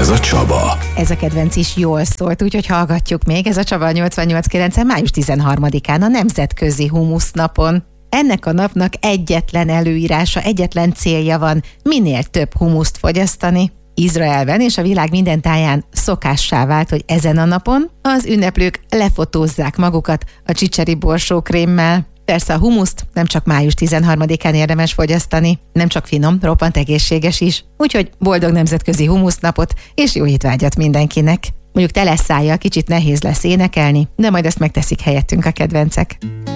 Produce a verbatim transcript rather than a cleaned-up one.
Ez a Csaba. Ez a kedvenc is jól szólt, úgyhogy hallgatjuk még. Ez a Csaba nyolcvannyolc kilenc május tizenharmadikán, a Nemzetközi Humusznapon. Ennek a napnak egyetlen előírása, egyetlen célja van, minél több humuszt fogyasztani. Izraelben és a világ minden táján szokássá vált, hogy ezen a napon az ünneplők lefotózzák magukat a csicseri borsókrémmel. Persze a humuszt nem csak május tizenharmadikán érdemes fogyasztani, nem csak finom, roppant egészséges is. Úgyhogy boldog Nemzetközi Humusznapot és jó étvágyat mindenkinek. Mondjuk tele szájjal kicsit nehéz lesz énekelni, de majd ezt megteszik helyettünk a kedvencek.